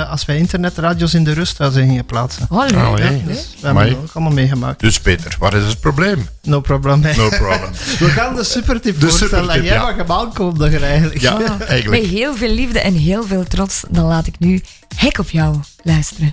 als wij internetradio's in de rusthuizen gingen plaatsen. Oh, leuk. Oh, hey. Dus we hebben het ook allemaal meegemaakt. Dus Peter, wat is het probleem? No problem. No problem. We gaan de supertip De voorstellen en supertip, jij ja. mag hem aankondigen eigenlijk. Ja, Met eigenlijk. heel veel liefde en heel veel trots, dan laat ik nu Hek op jou luisteren.